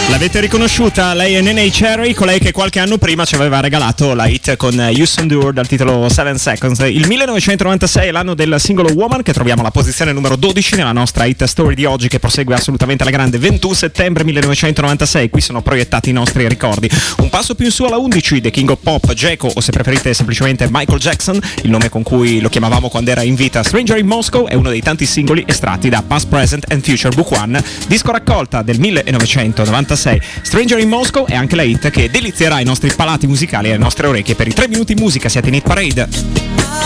L'avete riconosciuta? Lei è Neneh Cherry, colei che qualche anno prima ci aveva regalato la hit con Youssou N'Dour dal titolo 7 Seconds. Il 1996 è l'anno del singolo Woman, che troviamo alla posizione numero 12 nella nostra hit story di oggi, che prosegue assolutamente alla grande. 21 settembre 1996, qui sono proiettati i nostri ricordi. Un passo più in su alla 11, The King of Pop, Geco, o se preferite semplicemente Michael Jackson, il nome con cui lo chiamavamo quando era in vita. Stranger in Moscow è uno dei tanti singoli estratti da Past, Present and Future Book One, disco raccolta del 1996. Stranger in Moscow è anche la hit che delizierà i nostri palati musicali e le nostre orecchie per i 3 minuti in musica. Siete in Hit Parade.